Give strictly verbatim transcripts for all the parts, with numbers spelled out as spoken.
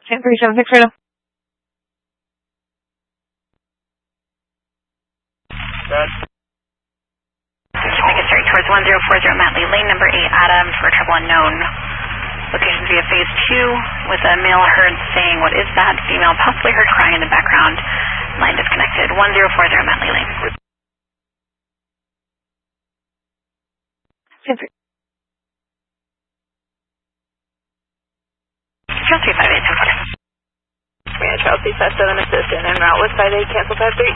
San three seven six right now. Good. Should make it straight towards one zero four zero Matley Lane, number eight Adam for trouble unknown. Location via phase two with a male heard saying, "What is that?" Female possibly heard crying in the background. Line disconnected. one zero four zero Matley Lane. San three. Charles three five eight ten four. Yeah, Charles three five seven assistant en route with five eight, cancel five three.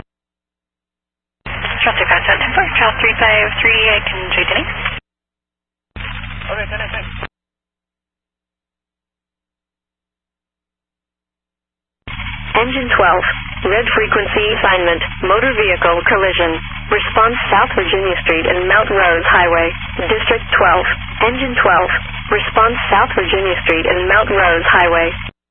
Charles three five seven ten four. Charles three five three, I can J Denny. Okay, ten eight, thanks. Engine twelve, red frequency assignment, motor vehicle collision. Response South Virginia Street and Mount Rose Highway, District twelve. Engine twelve, response South Virginia Street and Mount Rose Highway.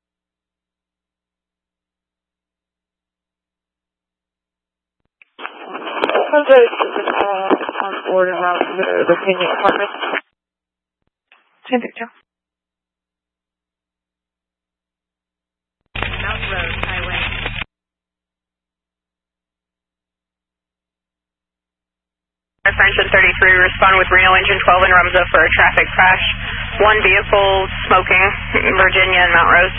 On board and route to the Virginia apartment. San three two. Mount Rose Highway. Engine thirty-three, respond with Reno Engine twelve in Rumza for a traffic crash. One vehicle smoking, Virginia and Mount Rose.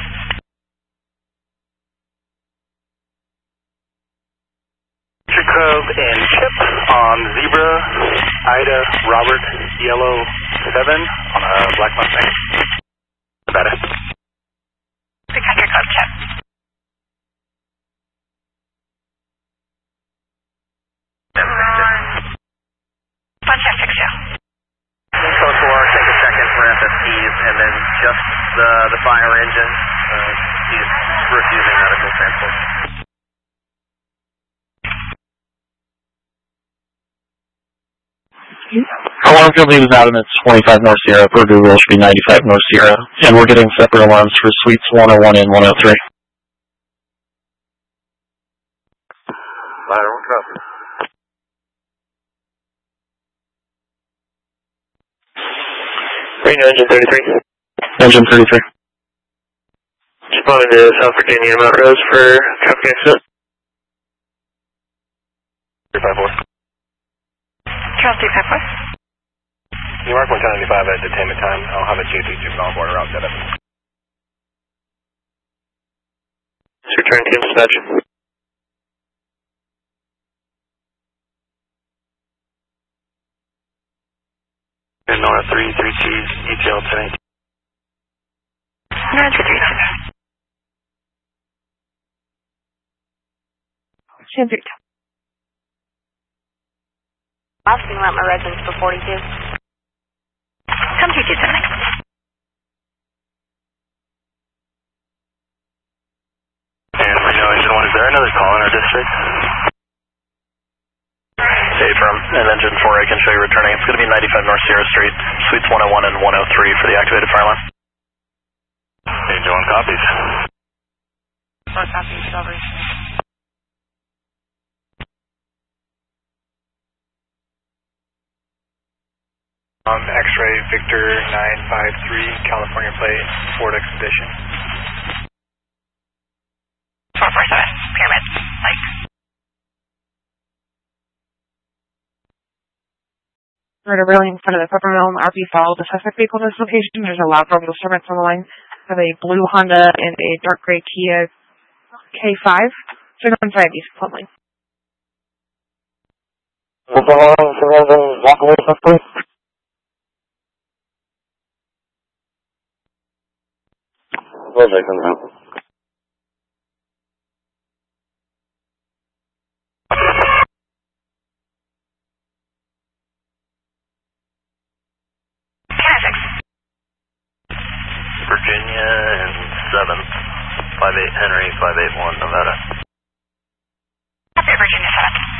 Cove and Chip on Zebra, Ida, Robert, Yellow seven on a Black Mustang. Nevada. six hundred code Chip. Bunch F six two. Code four, take a second for F S Ts and then just the, the fire engine. Uh, he's refusing medical transport. Alarm company was out and it's twenty-five North Sierra. Per Google, should be ninety-five North Sierra. And we're getting separate alarms for suites one oh one and one oh three. Lateral copy. Reno Engine thirty-three. Engine thirty-three. Responding to South Virginia Mount Rose for traffic accident. three five four. Charles three five four. New York one ninety-five at detainment time. I'll have a G two chip on board around seven. Return team dispatch. Nora three, three Gs, E T L ten eight. Nora three three six. San three two. Austin, route my residence for forty-two. Come two two seven eight. And Reno Engine one, is there another call in our district? Hey, from and Engine four, I can show you returning. It's going to be ninety-five North Sierra Street, Suites one oh one and one oh three for the activated fire alarm. Engine one copies. Four copies, over. Um, X-ray Victor nine five three, California plate, Ford Expedition. four four seven, Pyramid, Lake. Murder really in front of the Pepper Mill and R P followed the suspect vehicle to this location. There's a loud verbal disturbance on the line of a blue Honda and a dark gray Kia K five. So on five East Plum Lane. What's the alarm? Surrounding walk away from please? Where's that coming out? Virginia and seventh, five eight Henry, five eight one Nevada. Copy, Virginia seven.